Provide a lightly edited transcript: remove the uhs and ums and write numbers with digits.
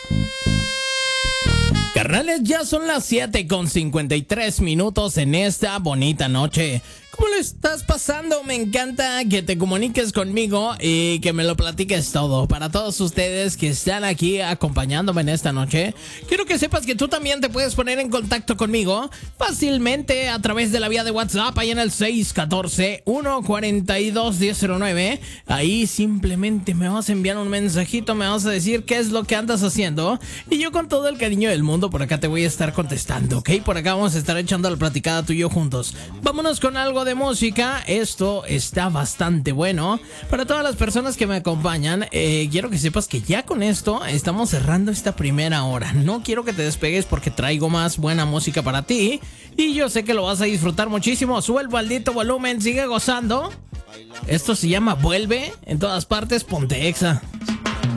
Carnales, ya son las 7:53 en esta bonita noche. ¿Cómo lo estás pasando? Me encanta que te comuniques conmigo y que me lo platiques todo. Para todos ustedes que están aquí acompañándome en esta noche, quiero que sepas que tú también te puedes poner en contacto conmigo fácilmente a través de la vía de WhatsApp, ahí en el 614-142-1009. Ahí simplemente me vas a enviar un mensajito, me vas a decir qué es lo que andas haciendo y yo con todo el cariño del mundo por acá te voy a estar contestando, ¿ok? Por acá vamos a estar echando la platicada tú y yo juntos. Vámonos con algo de música. Esto está bastante bueno. Para todas las personas que me acompañan, quiero que sepas que ya con esto estamos cerrando esta primera hora. No quiero que te despegues porque traigo más buena música para ti y yo sé que lo vas a disfrutar muchísimo. Sube el maldito volumen, sigue gozando. Esto se llama Vuelve. En todas partes, ponte Exa.